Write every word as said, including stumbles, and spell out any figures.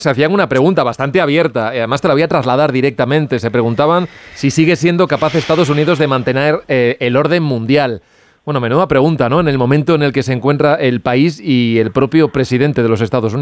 se hacían una pregunta bastante abierta, y además te la voy a trasladar directamente. Se preguntaban si sigue siendo capaz Estados Unidos de mantener eh, el orden mundial. Bueno, menuda pregunta, ¿no? En el momento en el que se encuentra el país y el propio presidente de los Estados Unidos.